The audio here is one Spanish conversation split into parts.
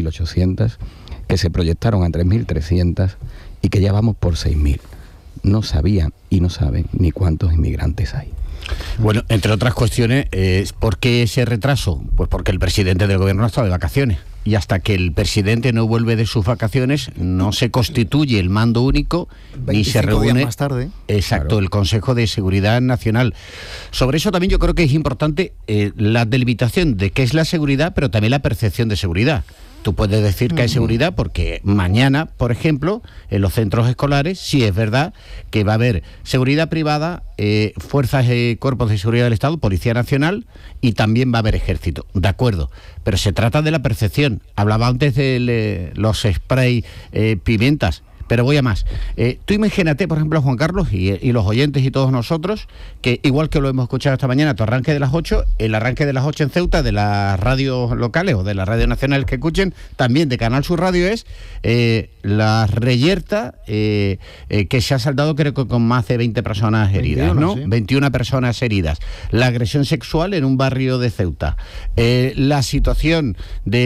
2.800, que se proyectaron a 3.300 y que ya vamos por 6.000. No sabían y no saben ni cuántos inmigrantes hay. Bueno, entre otras cuestiones, ¿por qué ese retraso? Pues porque el presidente del gobierno ha estado de vacaciones. Y hasta que el presidente no vuelve de sus vacaciones, no se constituye el mando único, ni se reúne días más tarde. Exacto, claro, el Consejo de Seguridad Nacional. Sobre eso también yo creo que es importante la delimitación de qué es la seguridad, pero también la percepción de seguridad. Tú puedes decir que hay seguridad porque mañana, por ejemplo, en los centros escolares, sí es verdad que va a haber seguridad privada, fuerzas y cuerpos de seguridad del Estado, Policía Nacional, y también va a haber ejército. De acuerdo, pero se trata de la percepción. Hablaba antes de los spray pimientas. Pero voy a más. Tú imagínate, por ejemplo, Juan Carlos y los oyentes y todos nosotros, que igual que lo hemos escuchado esta mañana, tu arranque de las 8, el arranque de las 8 en Ceuta, de las radios locales o de las radios nacionales que escuchen, también de Canal Sur Radio, es la reyerta que se ha saldado, creo que con más de 20 personas heridas, 21, ¿no? sí. 21 personas heridas. La agresión sexual en un barrio de Ceuta. La situación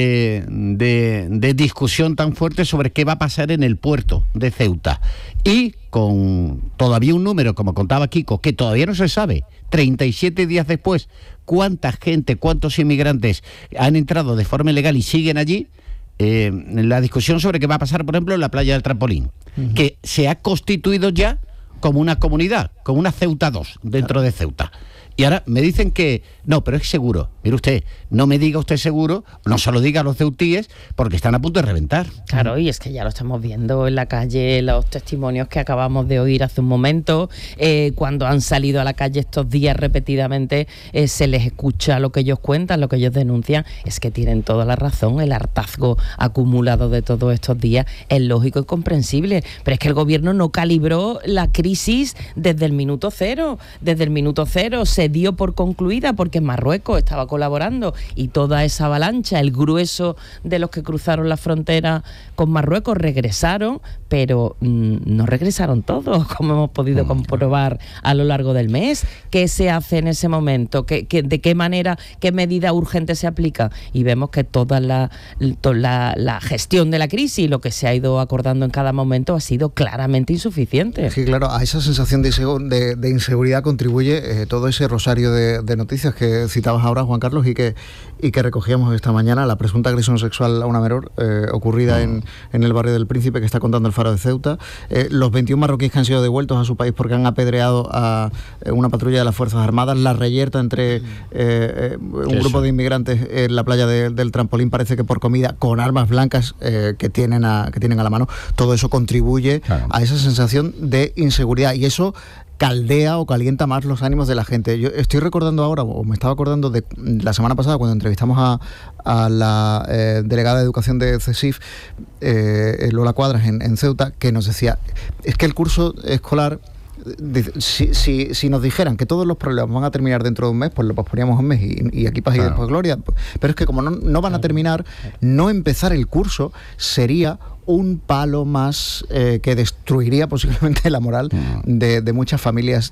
de discusión tan fuerte sobre qué va a pasar en el puerto de Ceuta, y con todavía un número, como contaba Kiko, que todavía no se sabe, 37 días después, cuánta gente, cuántos inmigrantes han entrado de forma ilegal y siguen allí. La discusión sobre qué va a pasar, por ejemplo, en la playa del Trampolín, que se ha constituido ya como una comunidad, como una Ceuta 2 dentro de Ceuta. Y ahora me dicen que no, pero es seguro. Mire usted, no me diga usted seguro, no se lo diga a los ceutíes, porque están a punto de reventar. Claro, y es que ya lo estamos viendo en la calle, los testimonios que acabamos de oír hace un momento, cuando han salido a la calle estos días repetidamente, se les escucha lo que ellos cuentan, lo que ellos denuncian. Es que tienen toda la razón, el hartazgo acumulado de todos estos días es lógico y comprensible, pero es que el gobierno no calibró la crisis desde el minuto cero. Desde el minuto cero se dio por concluida porque Marruecos estaba colaborando, y toda esa avalancha, el grueso de los que cruzaron la frontera con Marruecos regresaron, pero no regresaron todos, como hemos podido comprobar a lo largo del mes. ¿Qué se hace en ese momento? ¿De qué manera, qué medida urgente se aplica? Y vemos que toda la gestión de la crisis, lo que se ha ido acordando en cada momento, ha sido claramente insuficiente. Sí, claro, a esa sensación de inseguridad contribuye todo ese rosario de noticias que citabas ahora, Juan Carlos, y que recogíamos esta mañana. La presunta agresión sexual a una menor ocurrida en el barrio del Príncipe, que está contando el Faro de Ceuta. Los 21 marroquíes que han sido devueltos a su país porque han apedreado a una patrulla de las Fuerzas Armadas. La reyerta entre un grupo de inmigrantes en la playa del Trampolín, parece que por comida, con armas blancas que tienen a la mano. Todo eso contribuye a esa sensación de inseguridad, y eso caldea o calienta más los ánimos de la gente. Yo estoy recordando ahora, o me estaba acordando de la semana pasada, cuando entrevistamos a la delegada de Educación de CESIF, Lola Cuadras, en Ceuta, que nos decía, es que el curso escolar, si nos dijeran que todos los problemas van a terminar dentro de un mes, pues lo posponíamos un mes, y aquí paz y después gloria. Pero es que como no van a terminar, no empezar el curso sería un palo más que destruiría posiblemente la moral de muchas familias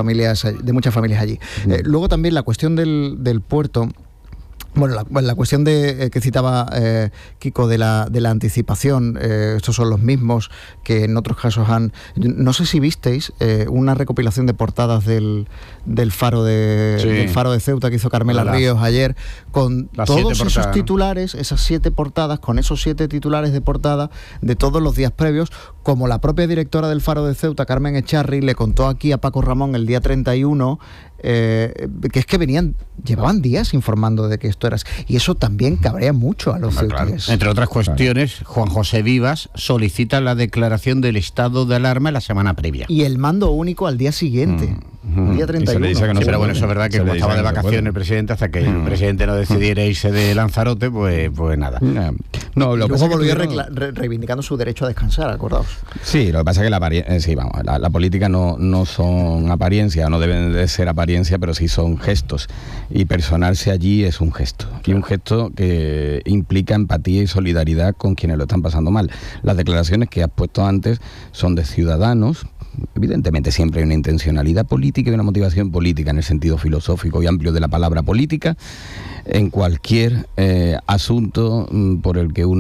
allí. Luego también la cuestión del puerto. Bueno, la cuestión que citaba Kiko de la anticipación, estos son los mismos que en otros casos han... No sé si visteis una recopilación de portadas del Faro del Faro de Ceuta que hizo Carmela Ríos ayer, con todos esos titulares, esas 7 portadas, con esos 7 titulares de portada de todos los días previos, como la propia directora del Faro de Ceuta, Carmen Echarri, le contó aquí a Paco Ramón el día 31, que es que llevaban días informando de que esto era, y eso también cabrea mucho a los ceutíes. Entre otras cuestiones, Juan José Vivas solicita la declaración del estado de alarma la semana previa. Y el mando único al día siguiente. El día 31. Pero bueno, eso es verdad que como estaba de vacaciones el presidente, hasta que el presidente no decidiera irse de Lanzarote, pues nada. No, lo luego volvió reivindicando su derecho a descansar, acordaos. Sí, lo que pasa es que la política no son apariencia, no deben de ser apariencia, pero sí son gestos. Y personarse allí es un gesto. Y un gesto que implica empatía y solidaridad con quienes lo están pasando mal. Las declaraciones que has puesto antes son de ciudadanos. Evidentemente siempre hay una intencionalidad política y una motivación política en el sentido filosófico y amplio de la palabra política en cualquier asunto por el que uno